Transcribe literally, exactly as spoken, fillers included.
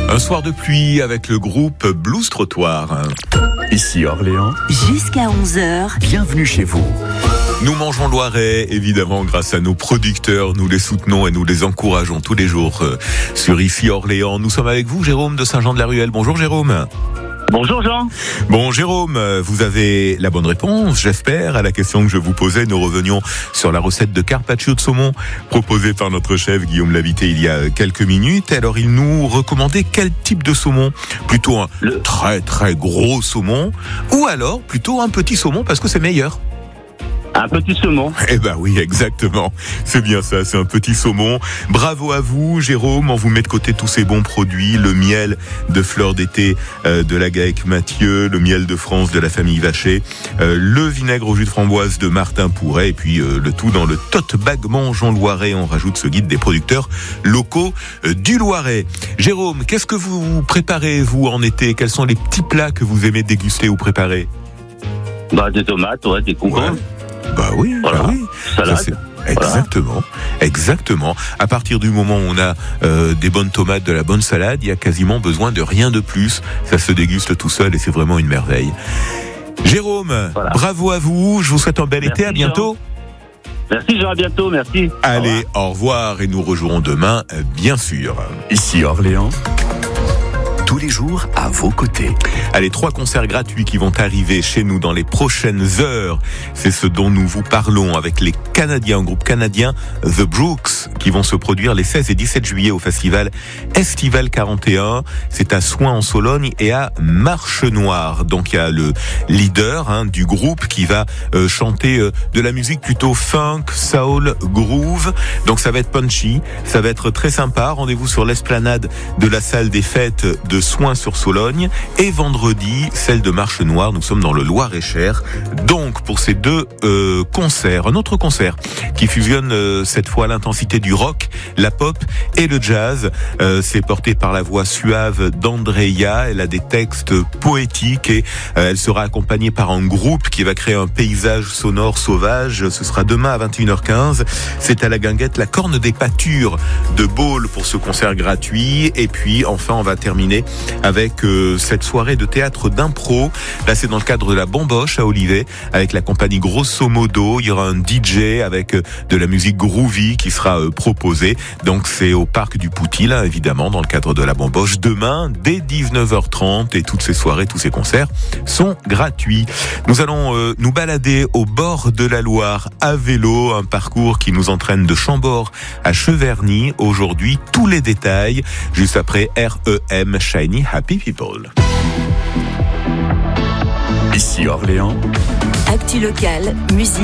Un soir de pluie avec le groupe Blues Trottoir. Ici Orléans. Jusqu'à onze heures. Bienvenue chez vous. Nous mangeons loiret, évidemment, grâce à nos producteurs. Nous les soutenons et nous les encourageons tous les jours euh, sur Ici Orléans. Nous sommes avec vous, Jérôme de Saint-Jean-de-la-Ruelle. Bonjour Jérôme. Bonjour Jean. Bon Jérôme, vous avez la bonne réponse, j'espère, à la question que je vous posais. Nous revenions sur la recette de carpaccio de saumon proposée par notre chef Guillaume Lavité il y a quelques minutes. Alors il nous recommandait quel type de saumon ? Plutôt un Le... très très gros saumon ou alors plutôt un petit saumon parce que c'est meilleur ? Un petit saumon. Eh ben oui, exactement. C'est bien ça, c'est un petit saumon. Bravo à vous, Jérôme. On vous met de côté tous ces bons produits. Le miel de fleur d'été euh, de la GAEC Mathieu, le miel de France de la famille Vacher, euh, le vinaigre au jus de framboise de Martin Pourret, et puis euh, le tout dans le tote bag Mangeons Loiret. On rajoute ce guide des producteurs locaux euh, du Loiret. Jérôme, qu'est-ce que vous préparez, vous, en été ? Quels sont les petits plats que vous aimez déguster ou préparer ? Bah, des tomates, ouais, des concombres. Ouais. Bah oui, voilà. bah oui. Salade. Ça, exactement, voilà. exactement. À partir du moment où on a euh, des bonnes tomates, de la bonne salade, il y a quasiment besoin de rien de plus. Ça se déguste tout seul et c'est vraiment une merveille. Jérôme, voilà. Bravo à vous. Je vous souhaite un bel merci été. À bientôt. Jean. Merci Jean, à bientôt. Merci. Allez, au revoir, au revoir et nous rejouerons demain, bien sûr. Ici Orléans. Tous les jours à vos côtés. Allez, trois concerts gratuits qui vont arriver chez nous dans les prochaines heures. C'est ce dont nous vous parlons avec les Canadiens, un groupe canadien The Brooks, qui vont se produire les seize et dix-sept juillet au festival Estival quarante et un. C'est à Soins-en-Sologne et à Marche-Noire. Donc il y a le leader hein, du groupe qui va euh, chanter euh, de la musique plutôt funk, soul, groove. Donc ça va être punchy, ça va être très sympa. Rendez-vous sur l'esplanade de la salle des fêtes de Soins-sur-Sologne et vendredi celle de Marche-Noire. Nous sommes dans le Loir-et-Cher. Donc pour ces deux euh, concerts, un autre concert qui fusionne euh, cette fois l'intensité du rock, la pop et le jazz. Euh, c'est porté par la voix suave d'Andrea. Elle a des textes poétiques et euh, elle sera accompagnée par un groupe qui va créer un paysage sonore sauvage. Ce sera demain à vingt et une heures quinze. C'est à la Guinguette, la Corne des Pâtures de Baule pour ce concert gratuit. Et puis enfin on va terminer avec euh, cette soirée de théâtre d'impro. Là, c'est dans le cadre de la Bamboche à Olivet, avec la compagnie Grosso Modo. Il y aura un D J avec euh, de la musique groovy qui sera euh, proposée. Donc, c'est au parc du Pouty, là, évidemment, dans le cadre de la Bamboche. Demain, dès dix-neuf heures trente, et toutes ces soirées, tous ces concerts sont gratuits. Nous allons euh, nous balader au bord de la Loire à vélo, un parcours qui nous entraîne de Chambord à Cheverny. Aujourd'hui, tous les détails, juste après R E M Shiny Happy People. Ici Orléans. Actu locale, musique.